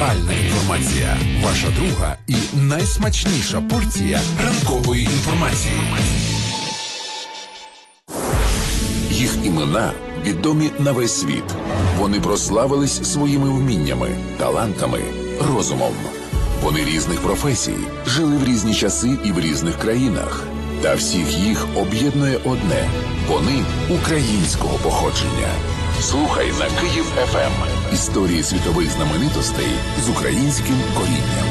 Актуальна інформація. Ваша друга і найсмачніша порція ранкової інформації. Їх імена відомі на весь світ. Вони прославились своїми вміннями, талантами, розумом. Вони різних професій, жили в різні часи і в різних країнах. Та всіх їх об'єднує одне – вони українського походження. Слухай на Київ ФМ. Історії світових знаменитостей з українським корінням.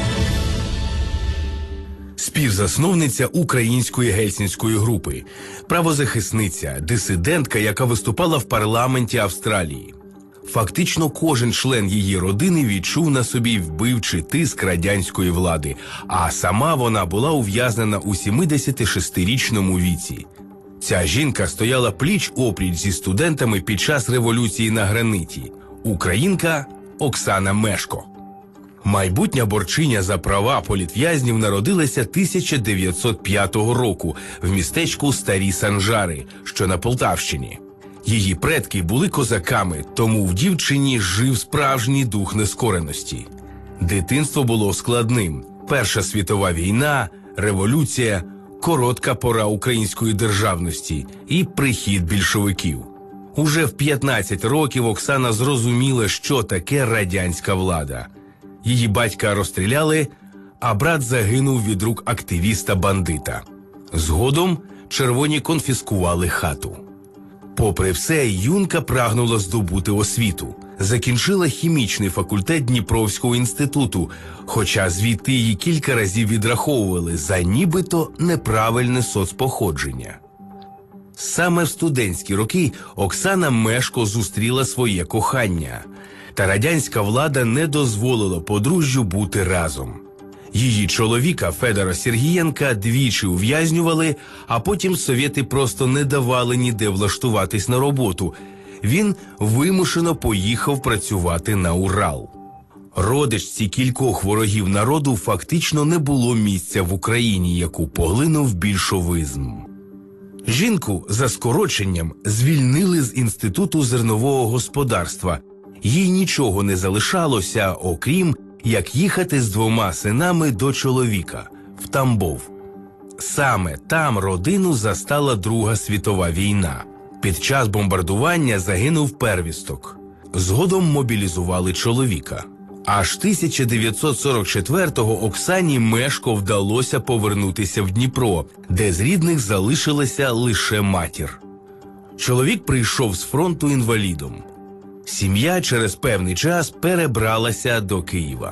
Співзасновниця української гельсінської групи, правозахисниця, дисидентка, яка виступала в парламенті Австралії. Фактично кожен член її родини відчув на собі вбивчий тиск радянської влади, а сама вона була ув'язнена у 76-річному віці. Ця жінка стояла пліч-опліч зі студентами під час революції на граниті. Українка Оксана Мешко. Майбутня борчиня за права політв'язнів народилася 1905 року в містечку Старі Санжари, що на Полтавщині. Її предки були козаками, тому в дівчині жив справжній дух нескореності. Дитинство було складним. Перша світова війна, революція, коротка пора української державності і прихід більшовиків. Уже в 15 років Оксана зрозуміла, що таке радянська влада. Її батька розстріляли, а брат загинув від рук активіста-бандита. Згодом червоні конфіскували хату. Попри все, юнка прагнула здобути освіту. Закінчила хімічний факультет Дніпровського інституту, хоча звідти її кілька разів відраховували за нібито неправильне соцпоходження. Саме в студентські роки Оксана Мешко зустріла своє кохання. Та радянська влада не дозволила подружжю бути разом. Її чоловіка Федора Сергієнка двічі ув'язнювали, а потім совєти просто не давали ніде влаштуватись на роботу. Він вимушено поїхав працювати на Урал. Родичці кількох ворогів народу фактично не було місця в Україні, яку поглинув більшовизм. Жінку за скороченням звільнили з Інституту зернового господарства. Їй нічого не залишалося, окрім як їхати з 2 синами до чоловіка в Тамбов. Саме там родину застала Друга світова війна. Під час бомбардування загинув первісток. Згодом мобілізували чоловіка. Аж 1944-го Оксані Мешко вдалося повернутися в Дніпро, де з рідних залишилася лише матір. Чоловік прийшов з фронту інвалідом. Сім'я через певний час перебралася до Києва.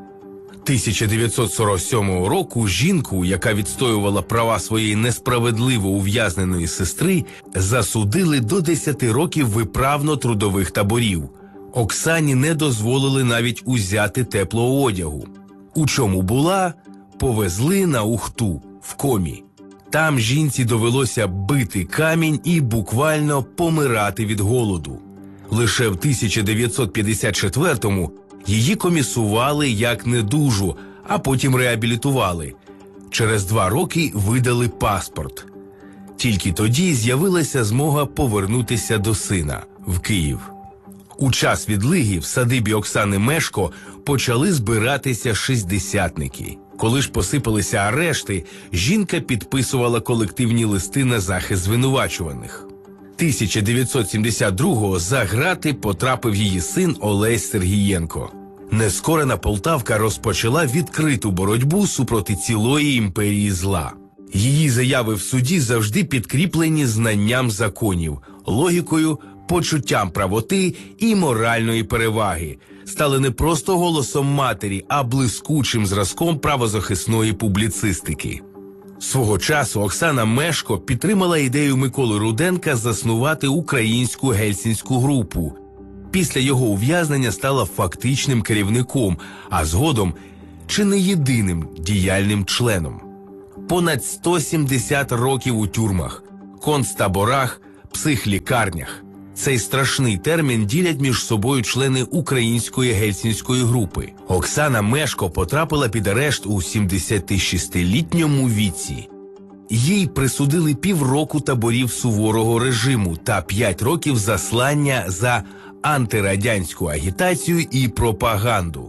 1947 року жінку, яка відстоювала права своєї несправедливо ув'язненої сестри, засудили до 10 років виправно-трудових таборів. Оксані не дозволили навіть узяти теплого одягу. У чому була, повезли на Ухту, в комі. Там жінці довелося бити камінь і буквально помирати від голоду. Лише в 1954-му її комісували як недужу, а потім реабілітували. Через 2 роки видали паспорт. Тільки тоді з'явилася змога повернутися до сина в Київ. У час відлиги в садибі Оксани Мешко почали збиратися шістдесятники. Коли ж посипалися арешти, жінка підписувала колективні листи на захист звинувачуваних. 1972-го за грати потрапив її син Олесь Сергієнко. Нескорена полтавка розпочала відкриту боротьбу супроти цілої імперії зла. Її заяви в суді завжди підкріплені знанням законів, логікою, почуттям правоти і моральної переваги. Стали не просто голосом матері, а блискучим зразком правозахисної публіцистики. Свого часу Оксана Мешко підтримала ідею Миколи Руденка заснувати українську гельсінську групу. Після його ув'язнення стала фактичним керівником, а згодом чи не єдиним діяльним членом. Понад 170 років у тюрмах, концтаборах, психлікарнях. Цей страшний термін ділять між собою члени української гельсінської групи. Оксана Мешко потрапила під арешт у 76-літньому віці. Їй присудили півроку таборів суворого режиму та 5 років заслання за антирадянську агітацію і пропаганду.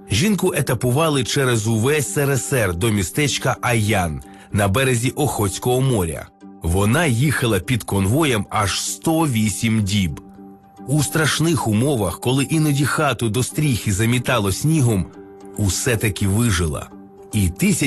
Жінку етапували через увесь СРСР до містечка Аян на березі Охотського моря. Вона їхала під конвоєм аж 108 діб. У страшних умовах, коли іноді хату до стріхи замітало снігом, усе-таки вижила. І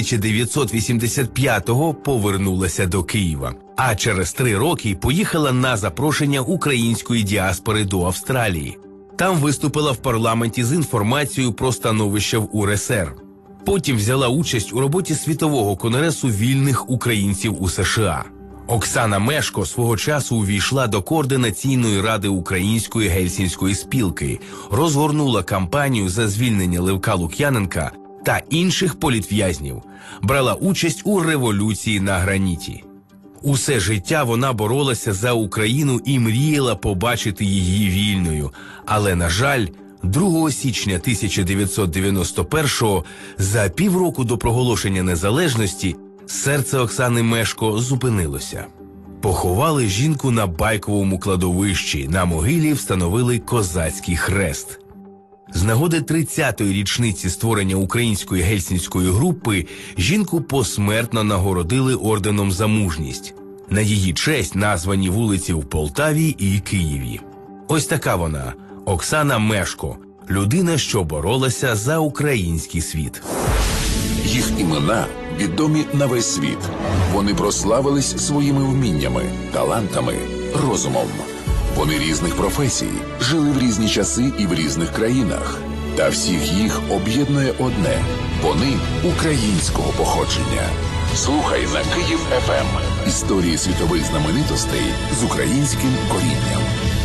1985-го повернулася до Києва. А через 3 роки поїхала на запрошення української діаспори до Австралії. Там виступила в парламенті з інформацією про становище в УРСР. Потім взяла участь у роботі Світового конгресу вільних українців у США. Оксана Мешко свого часу увійшла до Координаційної ради Української гельсінської спілки, розгорнула кампанію за звільнення Левка Лук'яненка та інших політв'язнів, брала участь у революції на граніті. Усе життя вона боролася за Україну і мріяла побачити її вільною. Але, на жаль, 2 січня 1991-го, за півроку до проголошення незалежності, серце Оксани Мешко зупинилося. Поховали жінку на Байковому кладовищі, на могилі встановили козацький хрест. З нагоди 30-ї річниці створення української гельсінської групи жінку посмертно нагородили орденом за мужність. На її честь названі вулиці в Полтаві і Києві. Ось така вона, Оксана Мешко, людина, що боролася за український світ. Їх імена відомі на весь світ. Вони прославились своїми вміннями, талантами, розумом. Вони різних професій, жили в різні часи і в різних країнах. Та всіх їх об'єднує одне – вони українського походження. Слухай на Київ ФМ. Історії світових знаменитостей з українським корінням.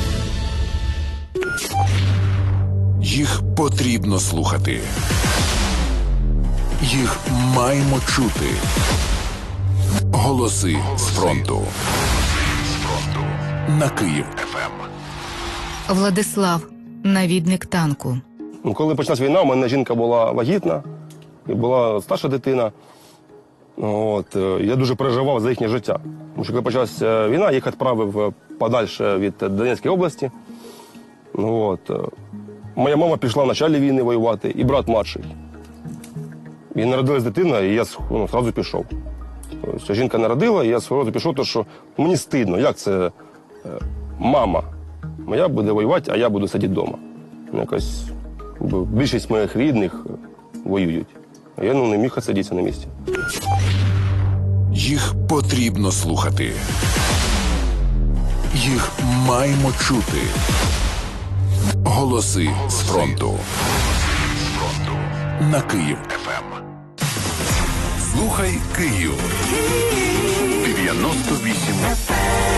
Їх потрібно слухати. Їх маємо чути. Голоси з фронту. На Київ ФМ. Владислав, навідник танку. Коли почалась війна, у мене жінка була вагітна, і була старша дитина. Я дуже переживав за їхнє життя. Тому що коли почалася війна, їх відправив подальше від Донецької області. Моя мама пішла в початку війни воювати, і брат младший. І народилась дитина, і я одразу пішов. Тобто, жінка народила, і я одразу пішов, тому що мені стидно, як це мама моя буде воювати, а я буду сидіти вдома. Якось більшість моїх рідних воюють. А я не міг сидіти на місці. Їх потрібно слухати. Їх маємо чути. Голоси з фронту. На Київ ФМ. Слухай Київ. 98 ФМ.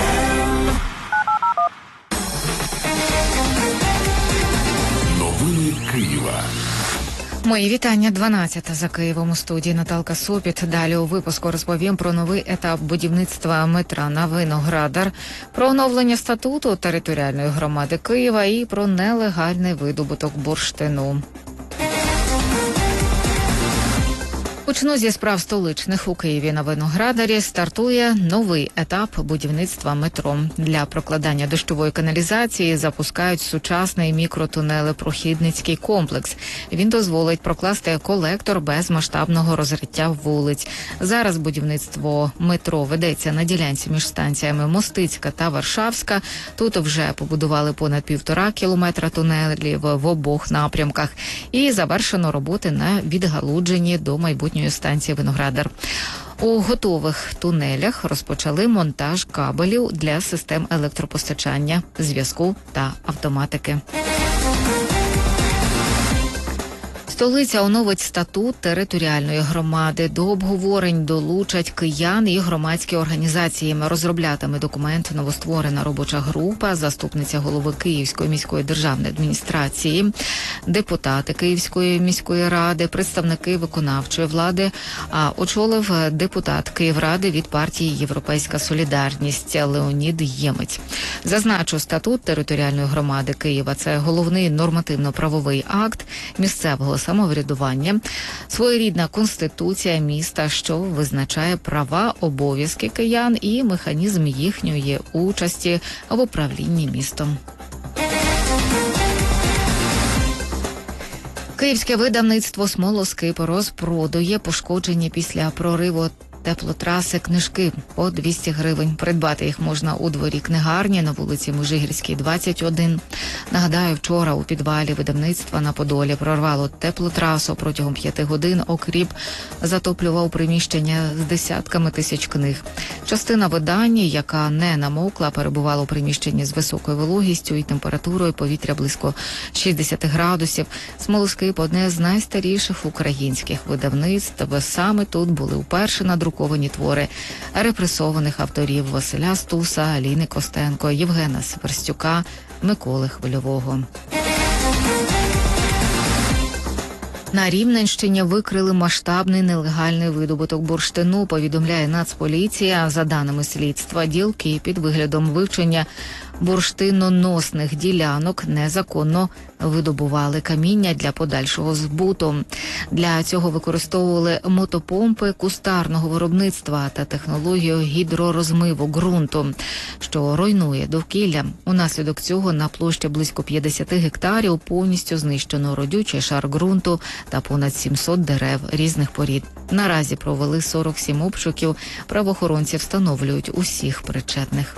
Новини Києва. Мої вітання. 12 за Києвом. У студії Наталка Сопіт. Далі у випуску розповім про новий етап будівництва метра на Виноградар, про оновлення статуту територіальної громади Києва і про нелегальний видобуток бурштину. Почну зі справ столичних. У Києві на Виноградарі стартує новий етап будівництва метро. Для прокладання дощової каналізації запускають сучасний мікротунелепрохідницький комплекс. Він дозволить прокласти колектор без масштабного розриття вулиць. Зараз будівництво метро ведеться на ділянці між станціями Мостицька та Варшавська. Тут вже побудували понад 1,5 кілометра тунелів в обох напрямках. І завершено роботи на відгалудженні до майбутнього станції Виноградар. У готових тунелях розпочали монтаж кабелів для систем електропостачання, зв'язку та автоматики. Столиця оновить статут територіальної громади. До обговорень долучать киян і громадські організації. Розроблятиме документ новостворена робоча група, заступниця голови Київської міської державної адміністрації, депутати Київської міської ради, представники виконавчої влади, а очолив депутат Київради від партії «Європейська солідарність» Леонід Ємець. Зазначу, статут територіальної громади Києва – це головний нормативно-правовий акт місцевого самоврядування, своєрідна конституція міста, що визначає права, обов'язки киян і механізм їхньої участі в управлінні містом. Київське видавництво «Смолоскип» розпродує пошкоджені після прориву теплотраси книжки по 200 гривень. Придбати їх можна у дворі книгарні на вулиці Межигірській, 21. Нагадаю, вчора у підвалі видавництва на Подолі прорвало теплотрасу. Протягом 5 годин окріп затоплював приміщення з десятками тисяч книг. Частина видання, яка не намокла, перебувала у приміщенні з високою вологістю і температурою повітря близько 60 градусів. «Смолоскип» – одне з найстаріших українських видавництв. Саме тут були вперше надруковані твори репресованих авторів Василя Стуса, Аліни Костенко, Євгена Сверстюка, Миколи Хвильового. На Рівненщині викрили масштабний нелегальний видобуток бурштину, повідомляє Нацполіція. За даними слідства, ділки під виглядом вивчення бурштиноносних ділянок незаконно видобували каміння для подальшого збуту. Для цього використовували мотопомпи кустарного виробництва та технологію гідророзмиву ґрунту, що руйнує довкілля. Унаслідок цього на площі близько 50 гектарів повністю знищено родючий шар ґрунту та понад 700 дерев різних порід. Наразі провели 47 обшуків. Правоохоронці встановлюють усіх причетних.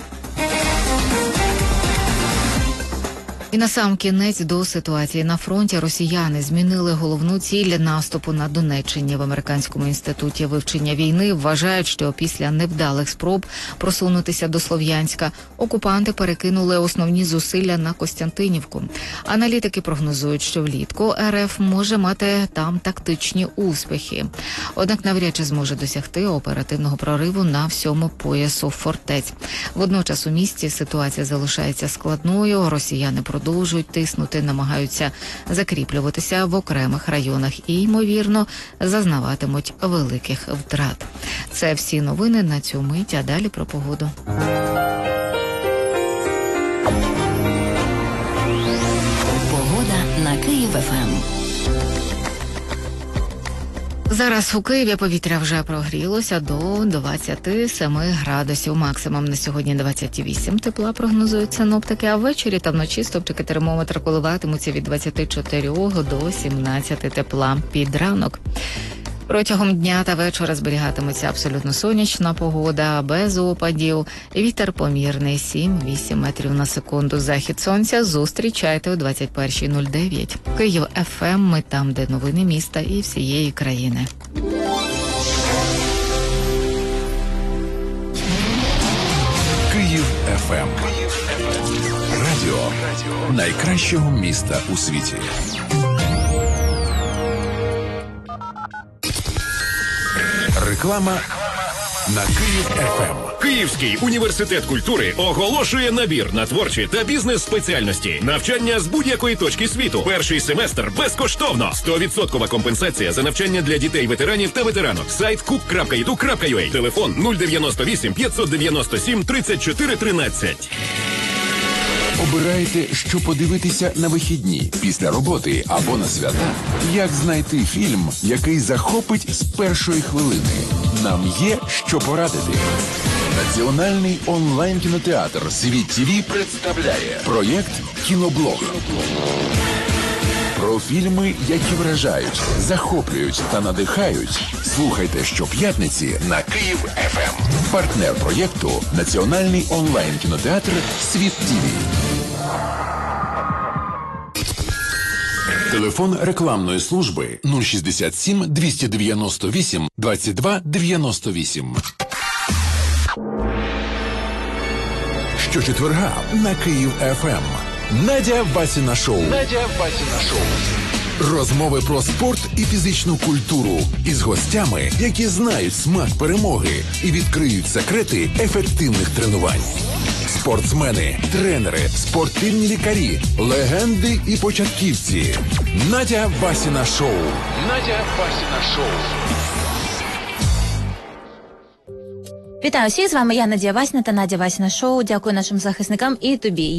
І насамкінець до ситуації на фронті. Росіяни змінили головну ціль наступу на Донеччині. В Американському інституті вивчення війни вважають, що після невдалих спроб просунутися до Слов'янська окупанти перекинули основні зусилля на Костянтинівку. Аналітики прогнозують, що влітку РФ може мати там тактичні успіхи. Однак навряд чи зможе досягти оперативного прориву на всьому поясу фортець. Водночас у місті ситуація залишається складною. Росіяни продовжують тиснути, намагаються закріплюватися в окремих районах і, ймовірно, зазнаватимуть великих втрат. Це всі новини на цю мить, а далі про погоду. Погода на Київ-ФМ. Зараз у Києві повітря вже прогрілося до 27 градусів. Максимум на сьогодні 28 тепла прогнозують синоптики, а ввечері та вночі стопчики термометра коливатимуться від 24 до 17 тепла під ранок. Протягом дня та вечора зберігатиметься абсолютно сонячна погода, без опадів. Вітер помірний 7-8 метрів на секунду. Захід сонця зустрічайте о 21:09. Київ ФМ, ми там, де новини міста і всієї країни. Київ ФМ. Радіо найкращого міста у світі. Реклама на Київ ФМ. Київський університет культури оголошує набір на творчі та бізнес-спеціальності. Навчання з будь-якої точки світу. Перший семестр безкоштовно. 100% компенсація за навчання для дітей-ветеранів та ветеранок. Сайт cook.edu.ua. Телефон 098 597 34 13. Обираєте, що подивитися на вихідні, після роботи або на свята? Як знайти фільм, який захопить з першої хвилини? Нам є що порадити. Національний онлайн-кінотеатр «Світ ТВ» представляє проєкт «Кіноблог». Про фільми, які вражають, захоплюють та надихають. Слухайте щоп'ятниці на Київ ФМ. Партнер проєкту – Національний онлайн-кінотеатр «Світ ТВ». Телефон рекламної служби 067 298 22 98. Щочетверга на Київ ФМ. Надя Васіна шоу. Розмови про спорт і фізичну культуру із гостями, які знають смак перемоги і відкриють секрети ефективних тренувань. Спортсмени, тренери, спортивні лікарі, легенди і початківці. Надя Васіна шоу. Вітаю всіх, з вами я, Надія Васіна та Надя Васіна шоу. Дякую нашим захисникам і тобі.